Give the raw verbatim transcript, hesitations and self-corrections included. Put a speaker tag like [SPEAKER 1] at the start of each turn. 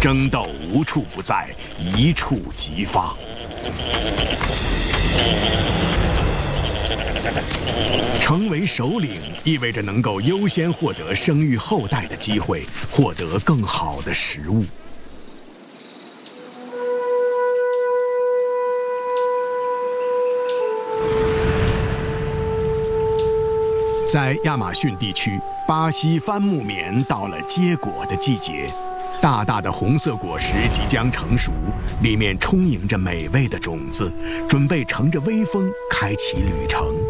[SPEAKER 1] 争斗无处不在，一触即发。成为首领意味着能够优先获得生育后代的机会，获得更好的食物。在亚马逊地区，巴西番木棉到了结果的季节，大大的红色果实即将成熟，里面充盈着美味的种子，准备乘着微风开启旅程。